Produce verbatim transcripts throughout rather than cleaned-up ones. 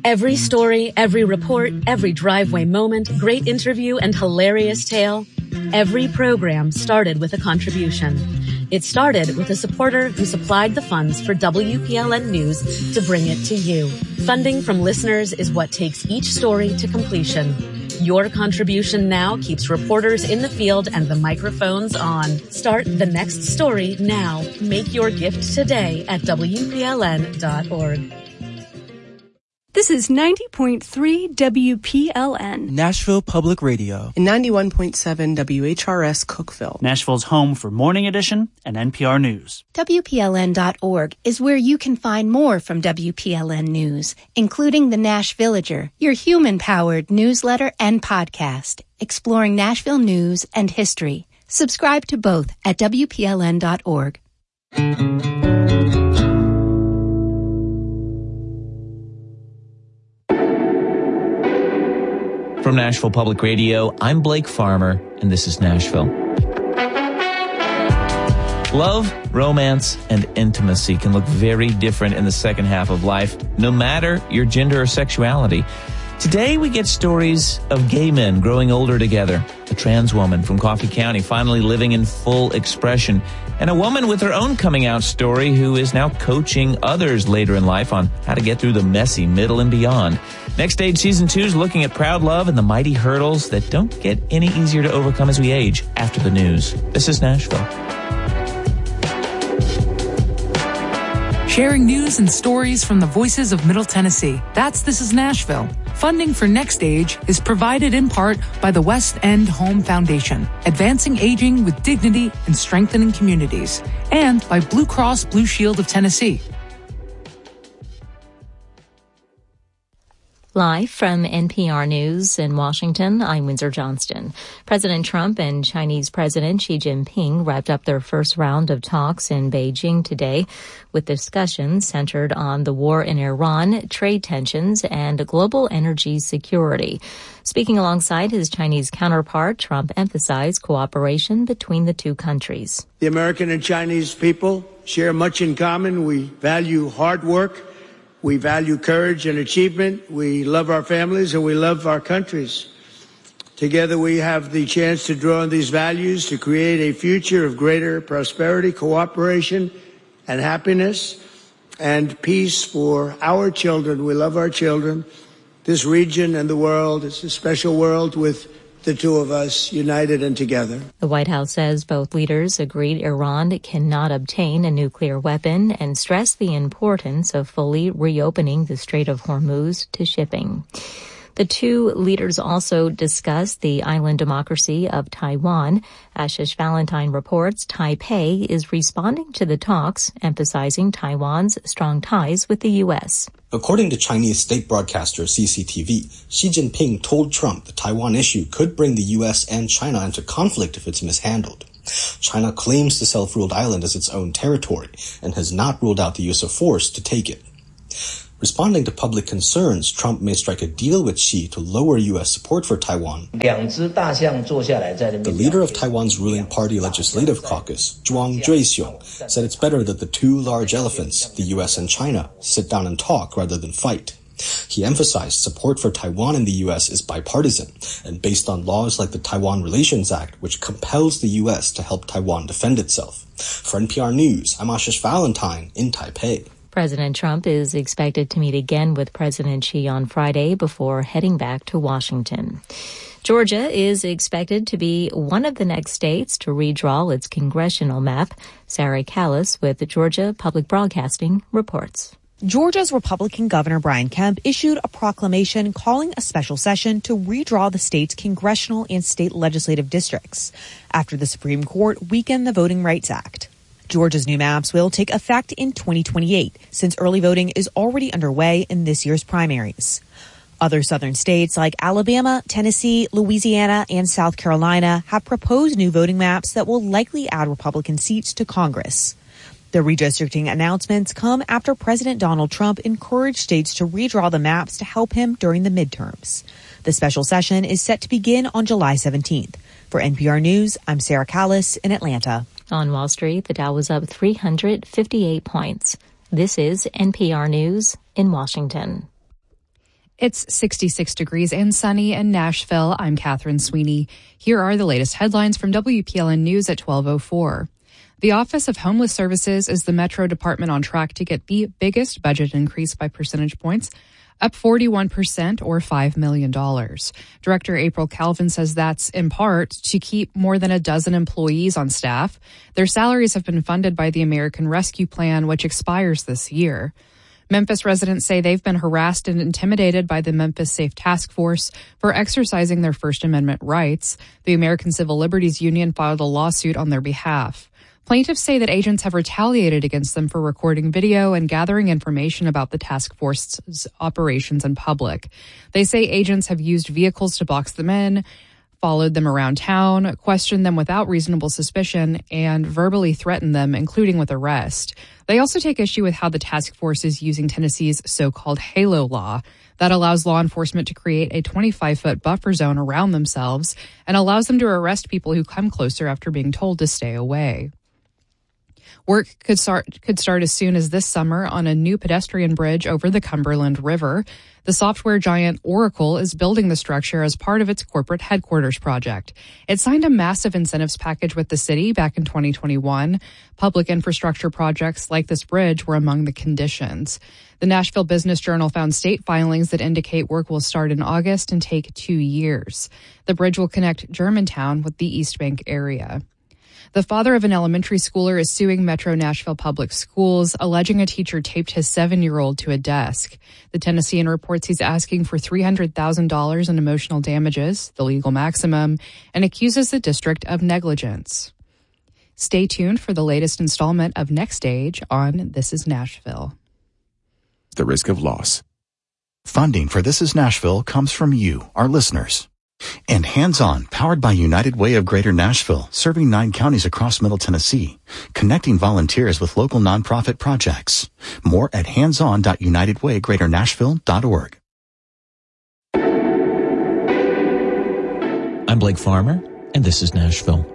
Every story, every report, every driveway moment, great interview, and hilarious tale. Every program started with a contribution. It started with a supporter who supplied the funds for W P L N News to bring it to you. Funding from listeners is what takes each story to completion. Your contribution now keeps reporters in the field and the microphones on. Start the next story now. Make your gift today at W P L N dot org. This is ninety point three W P L N. Nashville Public Radio. And ninety-one point seven W H R S Cookeville. Nashville's home for Morning Edition and N P R News. W P L N dot org is where you can find more from W P L N News, including the Nash Villager, your human-powered newsletter and podcast, exploring Nashville news and history. Subscribe to both at W P L N dot org. From Nashville Public Radio, I'm Blake Farmer, and this is Nashville. Love, romance, and intimacy can look very different in the second half of life, no matter your gender or sexuality. Today, we get stories of gay men growing older together, a trans woman from Coffee County finally living in full expression, and a woman with her own coming out story who is now coaching others later in life on how to get through the messy middle and beyond. Next Stage Season two is looking at proud love and the mighty hurdles that don't get any easier to overcome as we age. After the news, this is Nashville. Sharing news and stories from the voices of Middle Tennessee. That's This is Nashville. Funding for Next Stage is provided in part by the West End Home Foundation, advancing aging with dignity and strengthening communities, and by Blue Cross Blue Shield of Tennessee. Live from N P R News in Washington, I'm Windsor Johnston. President Trump and Chinese President Xi Jinping wrapped up their first round of talks in Beijing today, with discussions centered on the war in Iran, trade tensions, and global energy security. Speaking alongside his Chinese counterpart, Trump emphasized cooperation between the two countries. The American and Chinese people share much in common. We value hard work. We value courage and achievement. We love our families and we love our countries. Together we have the chance to draw on these values to create a future of greater prosperity, cooperation, and happiness and peace for our children. We love our children, this region and the world. It's a special world with the two of us united and together. The White House says both leaders agreed Iran cannot obtain a nuclear weapon and stressed the importance of fully reopening the Strait of Hormuz to shipping. The two leaders also discussed the island democracy of Taiwan. Ashish Valentine reports Taipei is responding to the talks, emphasizing Taiwan's strong ties with the U S. According to Chinese state broadcaster C C T V, Xi Jinping told Trump the Taiwan issue could bring the U S and China into conflict if it's mishandled. China claims the self-ruled island as its own territory and has not ruled out the use of force to take it. Responding to public concerns, Trump may strike a deal with Xi to lower U S support for Taiwan. The leader of Taiwan's ruling party legislative caucus, Zhuang Zhuixiong, said it's better that the two large elephants, the U S and China, sit down and talk rather than fight. He emphasized support for Taiwan in the U S is bipartisan and based on laws like the Taiwan Relations Act, which compels the U S to help Taiwan defend itself. For N P R News, I'm Ashish Valentine in Taipei. President Trump is expected to meet again with President Xi on Friday before heading back to Washington. Georgia is expected to be one of the next states to redraw its congressional map. Sarah Callis with Georgia Public Broadcasting reports. Georgia's Republican Governor Brian Kemp issued a proclamation calling a special session to redraw the state's congressional and state legislative districts after the Supreme Court weakened the Voting Rights Act. Georgia's new maps will take effect in twenty twenty-eight, since early voting is already underway in this year's primaries. Other southern states like Alabama, Tennessee, Louisiana, and South Carolina have proposed new voting maps that will likely add Republican seats to Congress. The redistricting announcements come after President Donald Trump encouraged states to redraw the maps to help him during the midterms. The special session is set to begin on July seventeenth. For N P R News, I'm Sarah Callis in Atlanta. On Wall Street, the Dow was up three hundred fifty-eight points. This is N P R News in Washington. It's sixty-six degrees and sunny in Nashville. I'm Catherine Sweeney. Here are the latest headlines from W P L N News at twelve oh four. The Office of Homeless Services is the Metro Department on track to get the biggest budget increase by percentage points, up forty-one percent or five million dollars. Director April Calvin says that's in part to keep more than a dozen employees on staff. Their salaries have been funded by the American Rescue Plan, which expires this year. Memphis residents say they've been harassed and intimidated by the Memphis Safe Task Force for exercising their First Amendment rights. The American Civil Liberties Union filed a lawsuit on their behalf. Plaintiffs say that agents have retaliated against them for recording video and gathering information about the task force's operations in public. They say agents have used vehicles to box them in, followed them around town, questioned them without reasonable suspicion, and verbally threatened them, including with arrest. They also take issue with how the task force is using Tennessee's so-called HALO law that allows law enforcement to create a twenty-five foot buffer zone around themselves and allows them to arrest people who come closer after being told to stay away. Work could start could start as soon as this summer on a new pedestrian bridge over the Cumberland River. The software giant Oracle is building the structure as part of its corporate headquarters project. It signed a massive incentives package with the city back in twenty twenty-one. Public infrastructure projects like this bridge were among the conditions. The Nashville Business Journal found state filings that indicate work will start in August and take two years. The bridge will connect Germantown with the East Bank area. The father of an elementary schooler is suing Metro Nashville Public Schools, alleging a teacher taped his seven-year-old to a desk. The Tennessean reports he's asking for three hundred thousand dollars in emotional damages, the legal maximum, and accuses the district of negligence. Stay tuned for the latest installment of Next Stage on This Is Nashville. The risk of loss. Funding for This Is Nashville comes from you, our listeners. And Hands On, powered by United Way of Greater Nashville, serving nine counties across Middle Tennessee, connecting volunteers with local nonprofit projects. More at hands on dot united way greater nashville dot org. I'm Blake Farmer, and this is Nashville.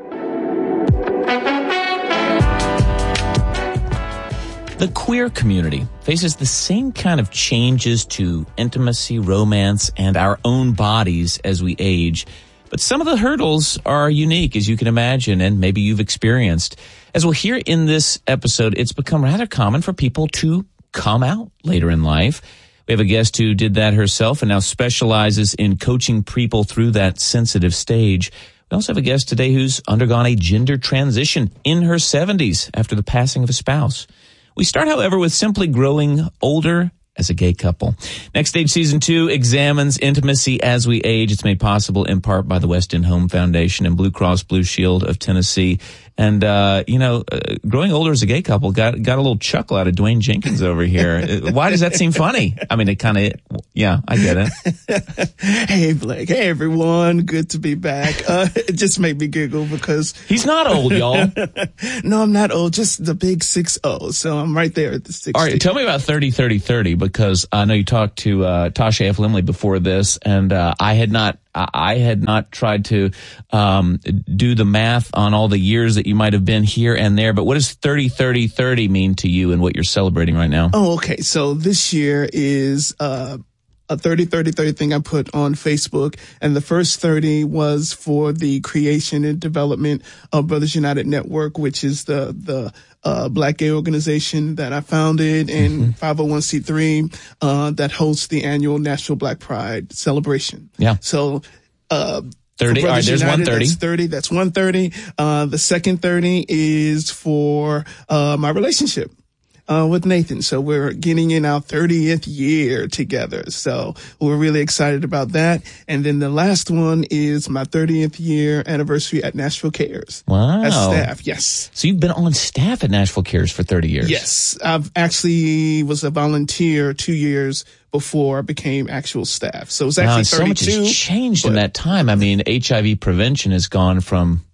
The queer community faces the same kind of changes to intimacy, romance, and our own bodies as we age. But some of the hurdles are unique, as you can imagine, and maybe you've experienced. As we'll hear in this episode, it's become rather common for people to come out later in life. We have a guest who did that herself and now specializes in coaching people through that sensitive stage. We also have a guest today who's undergone a gender transition in her seventies after the passing of a spouse. We start, however, with simply growing older as a gay couple. Next Stage Season two examines intimacy as we age. It's made possible in part by the West End Home Foundation and Blue Cross Blue Shield of Tennessee. And, uh, you know, uh, growing older as a gay couple got got a little chuckle out of Dwayne Jenkins over here. Why does that seem funny? I mean, it kind of, yeah, I get it. Hey, Blake. Hey, everyone. Good to be back. Uh, it just made me giggle because... He's not old, y'all. No, I'm not old. Just the big six oh. So I'm right there at the six. All right, tell me about thirty thirty thirty, because I know you talked to uh, Tasha F. Limley before this, and uh, I had not I had not tried to um, do the math on all the years that you might have been here and there. But what does thirty thirty thirty mean to you and what you're celebrating right now? Oh, okay. So this year is uh, a thirty thirty thirty thing I put on Facebook. And the first thirty was for the creation and development of Brothers United Network, which is the the uh Black gay organization that I founded and mm-hmm. five oh one c three uh that hosts the annual National Black Pride celebration. Yeah. So uh thirty. All right, there's United, one thirty. That's thirty. That's one thirty. Uh the second thirty is for uh my relationship uh with Nathan. So we're getting in our thirtieth year together. So we're really excited about that. And then the last one is my thirtieth year anniversary at Nashville Cares. Wow. As staff, yes. So you've been on staff at Nashville Cares for thirty years. Yes. I've actually was a volunteer two years before I became actual staff. So it's actually wow, thirty-two. So much has changed in that time. I mean, H I V prevention has gone from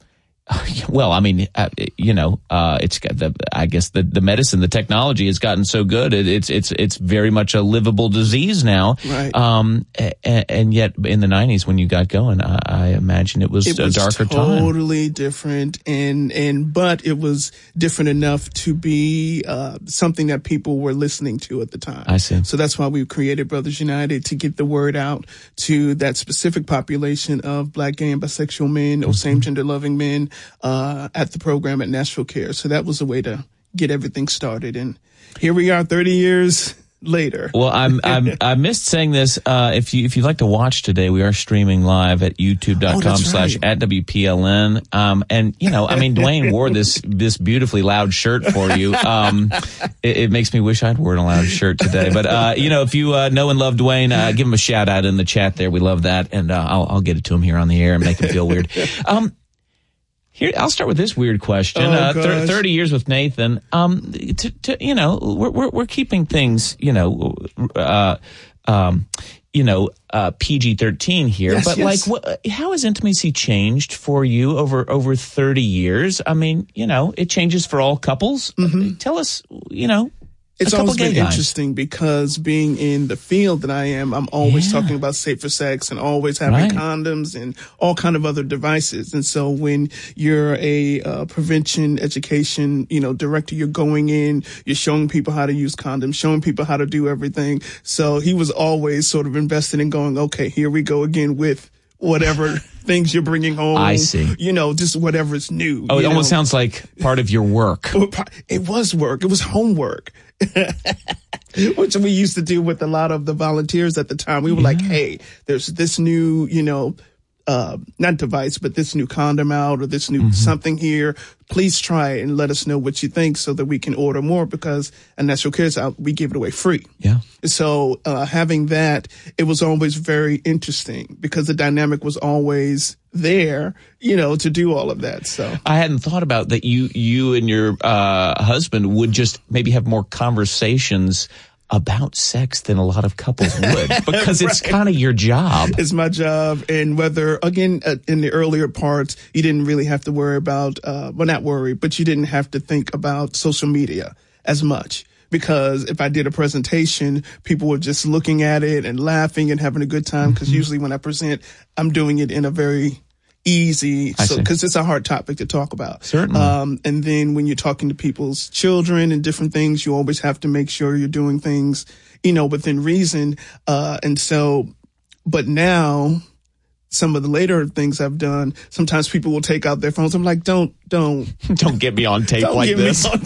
Well, I mean, uh, you know, uh, it's got the, I guess the, the medicine, the technology has gotten so good. It, it's, it's, it's very much a livable disease now. Right. Um, and, and yet in the nineties when you got going, I, I imagine it was, it a was darker totally time. Totally different. And, and, but it was different enough to be, uh, something that people were listening to at the time. I see. So that's why we created Brothers United, to get the word out to that specific population of Black, gay, and bisexual men, or mm-hmm. same gender loving men, uh, at the program at Nashville Care. So that was a way to get everything started. And here we are thirty years later. Well, I'm, I'm, I missed saying this. Uh, if you, if you'd like to watch today, we are streaming live at youtube.com oh, slash right. at W P L N. Um, and you know, I mean, Dwayne wore this, this beautifully loud shirt for you. Um, it, it makes me wish I'd worn a loud shirt today, but, uh, you know, if you, uh, know and love Dwayne, uh, give him a shout out in the chat there. We love that. And, uh, I'll, I'll get it to him here on the air and make him feel weird. Um, Here, I'll start with this weird question. Oh, uh, th- thirty years with Nathan. Um, to, to, you know, we're, we're, we're keeping things, you know, uh, um, you know, uh, P G thirteen here. Yes, but yes. like, what, how has intimacy changed for you over, over thirty years? I mean, you know, it changes for all couples. Mm-hmm. Tell us, you know. It's always been interesting because being in the field that I am, I'm always yeah. talking about safer sex and always having right. condoms and all kind of other devices. And so when you're a uh, prevention education, you know, director, you're going in, you're showing people how to use condoms, showing people how to do everything. So he was always sort of invested in going, okay, here we go again with whatever things you're bringing home. I see. You know, just whatever's new. Oh, it know? almost sounds like part of your work. It was work. It was homework. Which we used to do with a lot of the volunteers at the time. We were yeah. like, hey, there's this new, you know, uh, not device, but this new condom out or this new mm-hmm. something here. Please try it and let us know what you think so that we can order more, because at Nashville Cares out, we give it away free. Yeah. So, uh, having that, it was always very interesting because the dynamic was always there, you know, to do all of that. So I hadn't thought about that. You, you and your, uh, husband would just maybe have more conversations about sex than a lot of couples would, because right. it's kind of your job. It's my job. And whether, again, uh, in the earlier parts, you didn't really have to worry about, uh, well, not worry, but you didn't have to think about social media as much. Because if I did a presentation, people were just looking at it and laughing and having a good time. Because mm-hmm. usually when I present, I'm doing it in a very easy, so because it's a hard topic to talk about. Certainly. Um, and then when you're talking to people's children and different things, you always have to make sure you're doing things, you know, within reason. Uh, and so, but now, some of the later things I've done, sometimes people will take out their phones. I'm like, don't, don't. Don't get me on tape don't like get this. Me on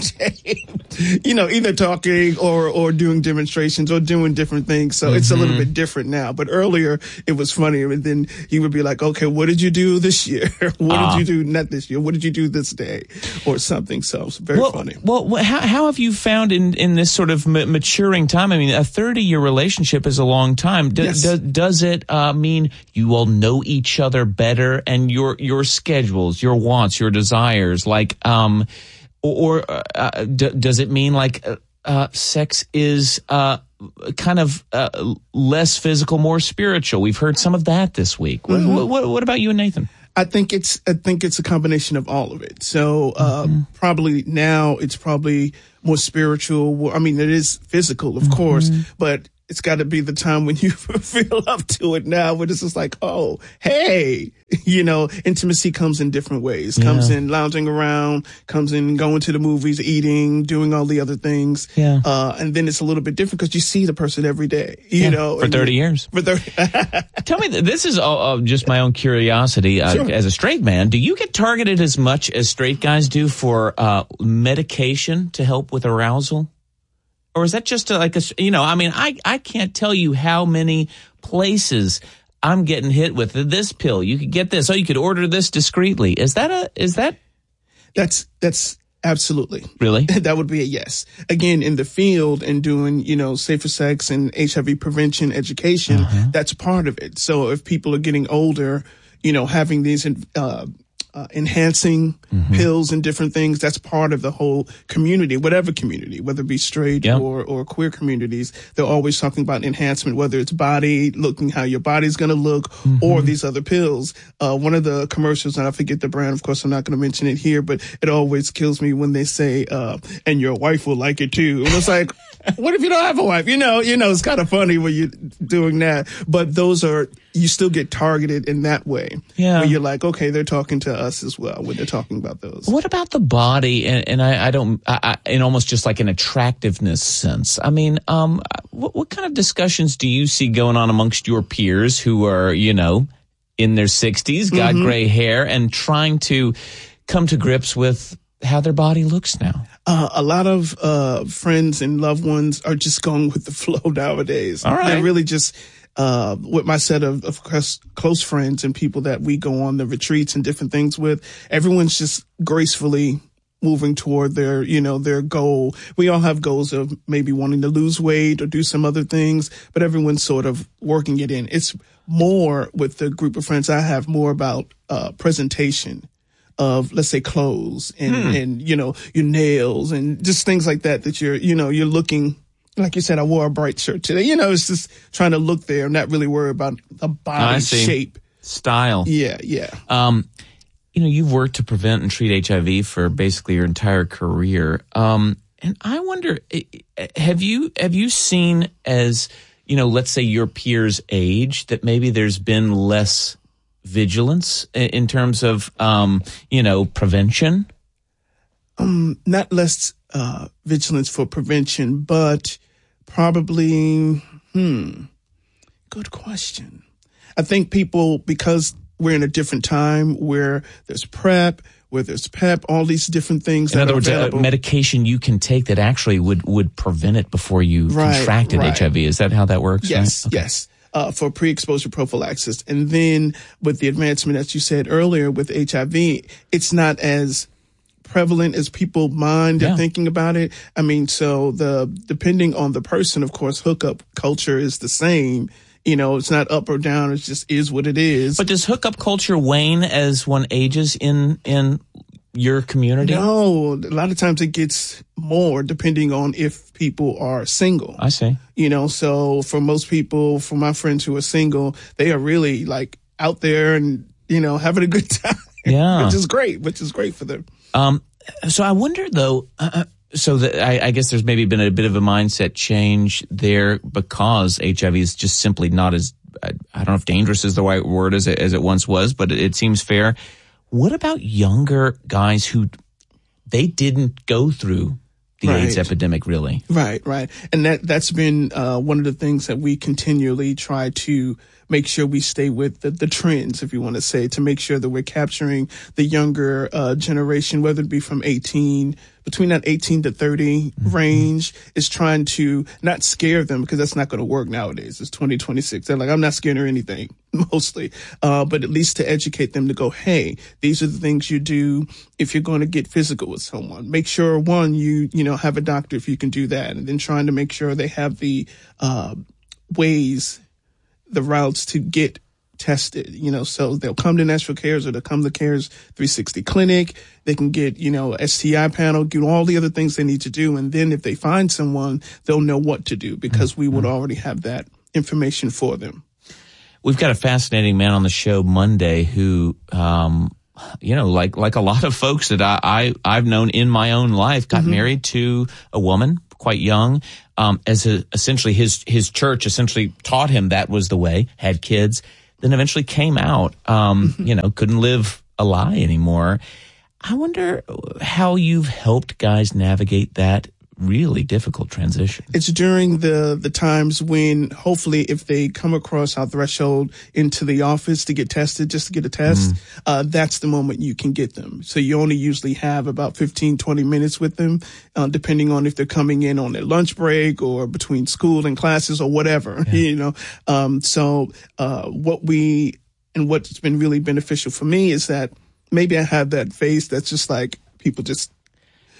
tape. You know, either talking or, or doing demonstrations or doing different things. So mm-hmm. it's a little bit different now. But earlier it was funny. And then he would be like, okay, what did you do this year? what uh, did you do, not this year? What did you do this day? Or something. So it's very well, funny. Well, how, how have you found in, in this sort of m- maturing time? I mean, a thirty year relationship is a long time. D- yes. d- does it, uh, mean you all know each other better and your, your schedules, your wants, your desires, like, um, or, uh, d- does it mean like, uh, uh, sex is, uh, kind of, uh, less physical, more spiritual? We've heard some of that this week. Mm-hmm. What, what, what about you and Nathan? I think it's, I think it's a combination of all of it. So, uh, mm-hmm. probably now it's probably more spiritual. I mean, it is physical, of mm-hmm. course, but it's got to be the time when you feel up to it now, when it's just like, oh, hey, you know, intimacy comes in different ways. Yeah. Comes in lounging around, comes in going to the movies, eating, doing all the other things. Yeah. Uh, and then it's a little bit different because you see the person every day, you yeah. know. For thirty years. For thirty. Tell me, this is all, uh, just my own curiosity. Uh, sure. As a straight man, do you get targeted as much as straight guys do for uh, medication to help with arousal? Or is that just a, like a, you know, I mean, I, I can't tell you how many places I'm getting hit with this pill. You could get this. Oh, you could order this discreetly. Is that a, is that? That's, that's absolutely. Really? That would be a yes. Again, in the field and doing, you know, safer sex and H I V prevention education, uh-huh. that's part of it. So if people are getting older, you know, having these, uh, uh, enhancing mm-hmm. pills and different things. That's part of the whole community, whatever community, whether it be straight yep. or, or queer communities. They're always talking about enhancement, whether it's body, looking how your body's going to look, mm-hmm. or these other pills. Uh, one of the commercials, and I forget the brand, of course, I'm not going to mention it here, but it always kills me when they say, uh, and your wife will like it too. And it's like, what if you don't have a wife? You know, you know, it's kind of funny when you're doing that, but those are, you still get targeted in that way. Yeah. Where you're like, okay, they're talking to us as well when they're talking about those. What about the body? And, and I, I don't, I, I, in almost just like an attractiveness sense. I mean, um, what, what kind of discussions do you see going on amongst your peers who are, you know, in their sixties, got mm-hmm. gray hair, and trying to come to grips with how their body looks now? Uh, a lot of uh, friends and loved ones are just going with the flow nowadays. All right. They're really just, uh, with my set of, of close, close friends and people that we go on the retreats and different things with, everyone's just gracefully moving toward their, you know, their goal. We all have goals of maybe wanting to lose weight or do some other things, but everyone's sort of working it in. It's more with the group of friends I have, more about uh, presentation of, let's say, clothes and, hmm. and, you know, your nails and just things like that, that you're, you know, you're looking, like you said, I wore a bright shirt today. You know, it's just trying to look there, not really worry about the body shape. Style. Yeah, yeah. Um, you know, you've worked to prevent and treat H I V for basically your entire career. Um, and I wonder, have you, have you seen as, you know, let's say your peers age, that maybe there's been less vigilance in terms of, um, you know, prevention? Um, not less uh, vigilance for prevention, but probably, hmm, good question. I think people, because we're in a different time where there's PrEP, where there's PEP, all these different things. In that other are words, available. a medication you can take that actually would, would prevent it before you right, contracted right. H I V. Is that how that works? Yes, right? okay. yes. Uh, for pre-exposure prophylaxis. And then with the advancement, as you said earlier, with H I V, it's not as prevalent as people mind yeah. and thinking about it. I mean, so the, depending on the person, of course, hookup culture is the same. You know, it's not up or down. It just is what it is. But does hookup culture wane as one ages in, in your community? No, a lot of times it gets more depending on if people are single. I see. You know, so for most people, for my friends who are single, they are really like out there and, you know, having a good time. Yeah. Which is great, which is great for them. Um, so I wonder though, uh, so that I, I guess there's maybe been a bit of a mindset change there because H I V is just simply not as, I, I don't know if dangerous is the right word as it, as it once was, but it, it seems fair. What about younger guys who they didn't go through the right. AIDS epidemic, really? Right, right. And that, that's been uh, one of the things that we continually try to make sure we stay with the, the trends, if you want to say, to make sure that we're capturing the younger uh, generation, whether it be from eighteen, between that eighteen to thirty mm-hmm. range, is trying to not scare them, because that's not going to work nowadays. It's twenty twenty-six. They're like, I'm not scared of anything, mostly. Uh, but at least to educate them to go, hey, these are the things you do if you're going to get physical with someone. Make sure, one, you, you know, have a doctor if you can do that. And then trying to make sure they have the uh, ways, the routes to get tested, you know, so they'll come to Nashville Cares or they'll come to Cares three sixty Clinic. They can get, you know, S T I panel, do all the other things they need to do. And then if they find someone, they'll know what to do, because we would already have that information for them. We've got a fascinating man on the show Monday who, um, you know, like, like a lot of folks that I, I, I've known in my own life, got mm-hmm. married to a woman quite young. Um, as a, essentially his, his church essentially taught him that was the way, had kids, then eventually came out, um, mm-hmm. you know, couldn't live a lie anymore. I wonder how you've helped guys navigate that really difficult transition. It's during the, the times when hopefully if they come across our threshold into the office to get tested, just to get a test, mm. uh, that's the moment you can get them. So you only usually have about fifteen, twenty minutes with them, uh, depending on if they're coming in on their lunch break or between school and classes or whatever, yeah. you know. Um, so, uh, what we, and what's been really beneficial for me is that maybe I have that face that's just like, people just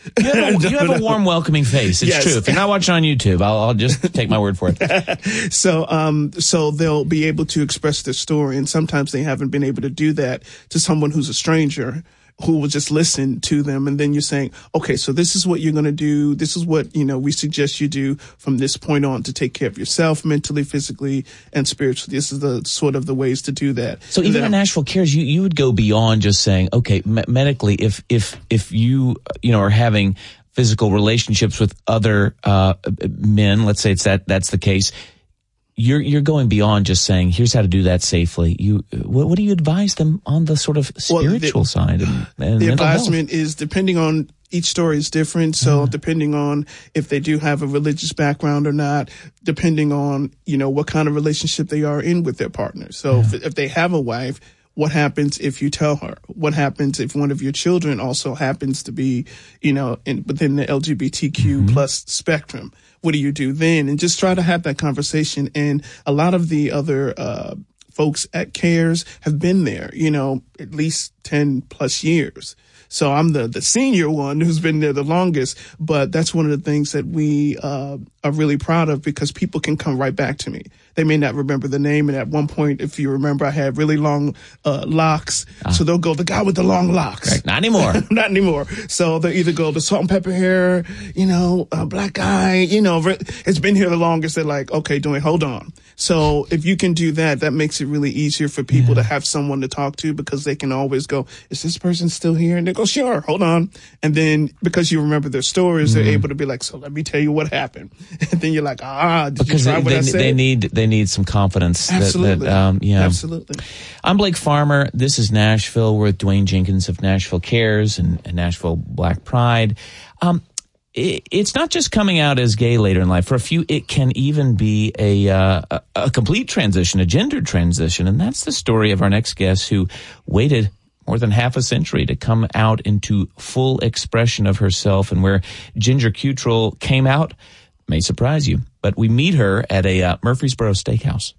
You have a, you have a warm, welcoming face. It's Yes. true. If you're not watching on YouTube, I'll, I'll just take my word for it. So, um, so they'll be able to express their story, and sometimes they haven't been able to do that to someone who's a stranger who will just listen to them. And then you're saying, okay, so this is what you're going to do. This is what, you know, we suggest you do from this point on to take care of yourself mentally, physically, and spiritually. This is the sort of the ways to do that. So And even then- in Nashville Cares, you, you would go beyond just saying, okay, me- medically, if, if, if you, you know, are having physical relationships with other, uh, men, let's say it's that, that's the case. You're you're going beyond just saying, here's how to do that safely. You what, what do you advise them on the sort of spiritual well, the, side and, and the mental advisement health? is depending on each story is different. So Yeah. depending on if they do have a religious background or not, depending on, you know, what kind of relationship they are in with their partner. So Yeah. if, if they have a wife, what happens if you tell her? What happens if one of your children also happens to be, you know, in, within the L G B T Q Mm-hmm. plus spectrum? What do you do then? And just try to have that conversation. And a lot of the other, uh, folks at CARES have been there, you know, at least ten plus years. So I'm the, the senior one who's been there the longest, but that's one of the things that we, uh, are really proud of because people can come right back to me. They may not remember the name. And at one point, if you remember, I had really long, uh, locks. Ah. So they'll go, the guy with the long locks. Correct. Not anymore. Not anymore. So they'll either go, the salt and pepper hair, you know, uh, black guy, you know, it's been here the longest. They're like, okay, doing, hold on. So if you can do that, that makes it really easier for people yeah. to have someone to talk to because they can always go, is this person still here? And they go, sure, hold on. And then because you remember their stories, mm-hmm. they're able to be like, so let me tell you what happened. And then you're like, ah, did because you try they, what they, I said? They need, they need some confidence. Absolutely. That, that, um, yeah. Absolutely. I'm Blake Farmer. This is Nashville. We're with Dwayne Jenkins of Nashville Cares and, and Nashville Black Pride. Um, it, it's not just coming out as gay later in life. For a few, it can even be a, uh, a, a complete transition, a gender transition. And that's the story of our next guest who waited more than half a century to come out into full expression of herself, and where Ginger Cutrell came out may surprise you. But we meet her at a uh, Murfreesboro Steakhouse.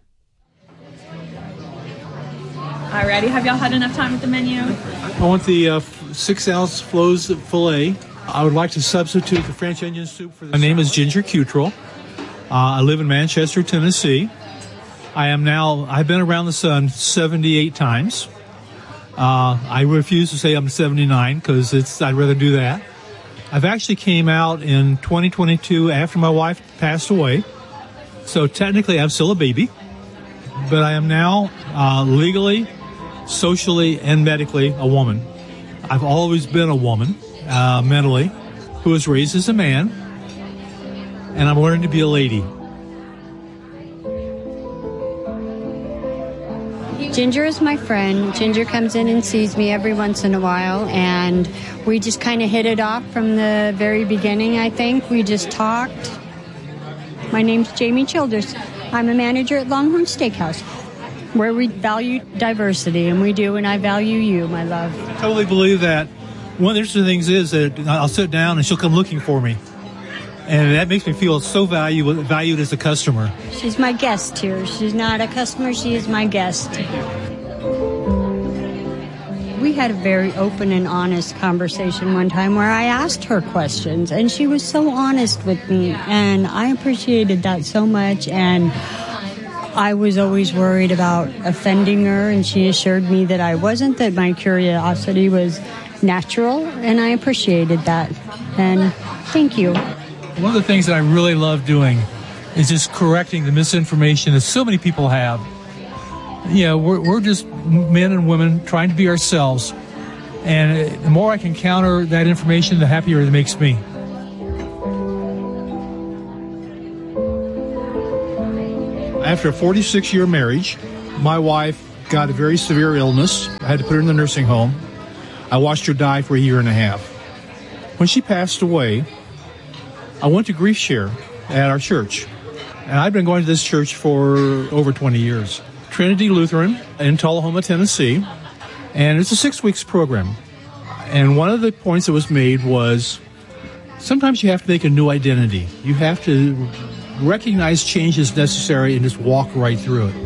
All righty, have y'all had enough time with the menu? I want the uh, six ounce Flo's filet. I would like to substitute the French onion soup for the My name salad. is Ginger Cutrell. Uh, I live in Manchester, Tennessee. I am now, I've been around the sun seventy-eight times. Uh, I refuse to say I'm seventy-nine because it's, I'd rather do that. I've actually came out in twenty twenty-two after my wife passed away. So technically I'm still a baby, but I am now uh, legally, socially, and medically a woman. I've always been a woman, uh, mentally, who was raised as a man, and I'm learning to be a lady. Ginger is my friend. Ginger comes in and sees me every once in a while, and we just kind of hit it off from the very beginning, I think. We just talked. My name's Jamie Childers. I'm a manager at Longhorn Steakhouse, where we value diversity, and we do, and I value you, my love. I totally believe that. One of the interesting things is that I'll sit down and she'll come looking for me. And that makes me feel so valued, valued as a customer. She's my guest here. She's not a customer. She is my guest. We had a very open and honest conversation one time where I asked her questions, and she was so honest with me, and I appreciated that so much. And I was always worried about offending her, and she assured me that I wasn't, that my curiosity was natural, and I appreciated that. And thank you. One of the things that I really love doing is just correcting the misinformation that so many people have. Yeah, we're, we're just men and women trying to be ourselves. And the more I can counter that information, the happier it makes me. After a forty-six year marriage, my wife got a very severe illness. I had to put her in the nursing home. I watched her die for a year and a half. When she passed away, I went to Grief Share at our church. And I've been going to this church for over twenty years. Trinity Lutheran in Tullahoma, Tennessee. And it's a six weeks program. And one of the points that was made was sometimes you have to make a new identity. You have to recognize change is necessary and just walk right through it.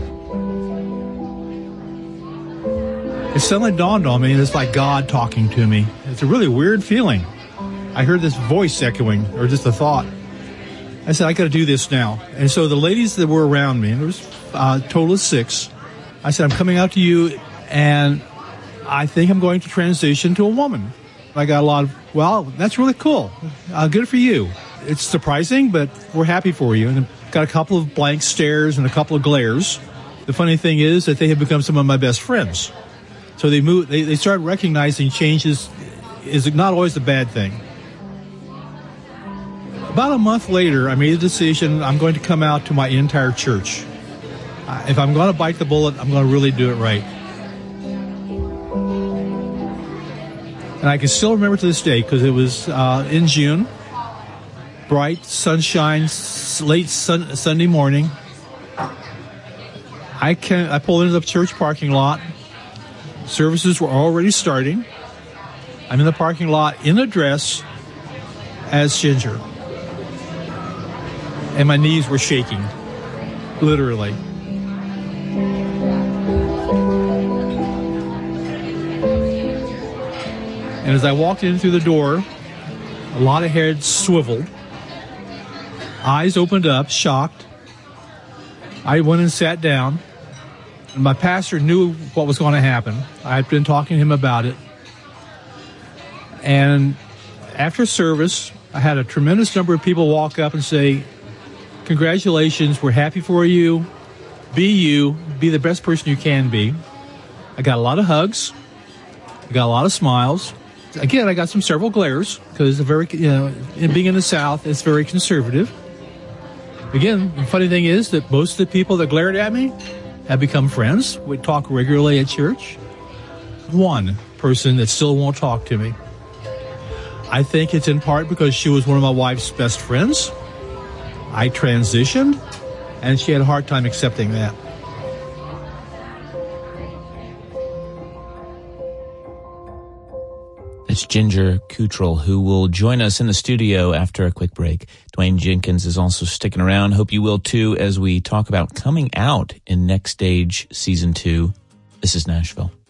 It suddenly dawned on me, and it's like God talking to me. It's a really weird feeling. I heard this voice echoing, or just a thought. I said, I got to do this now. And so the ladies that were around me, and there was uh, a total of six, I said, I'm coming out to you, and I think I'm going to transition to a woman. I got a lot of, well, that's really cool. Uh, good for you. It's surprising, but we're happy for you. And got a couple of blank stares and a couple of glares. The funny thing is that they have become some of my best friends. So they move, they, they start recognizing changes is not always a bad thing. About a month later, I made a decision. I'm going to come out to my entire church. Uh, if I'm going to bite the bullet, I'm going to really do it right. And I can still remember to this day because it was uh, in June, bright sunshine, late sun, Sunday morning. I can I pulled into the church parking lot. Services were already starting. I'm in the parking lot in a dress as Ginger. And my knees were shaking, literally. And as I walked in through the door, a lot of heads swiveled. Eyes opened up, shocked. I went and sat down. And my pastor knew what was going to happen. I had been talking to him about it. And after service, I had a tremendous number of people walk up and say, congratulations, we're happy for you. Be you. Be the best person you can be. I got a lot of hugs. I got a lot of smiles. Again, I got some several glares because very, you know, being in the South, it's very conservative. Again, the funny thing is that most of the people that glared at me have become friends. We talk regularly at church. One person that still won't talk to me. I think it's in part because she was one of my wife's best friends. I transitioned, and she had a hard time accepting that. It's Ginger Cuttrell, who will join us in the studio after a quick break. Dwayne Jenkins is also sticking around. Hope you will too, as we talk about coming out in Next Stage Season two. This is Nashville.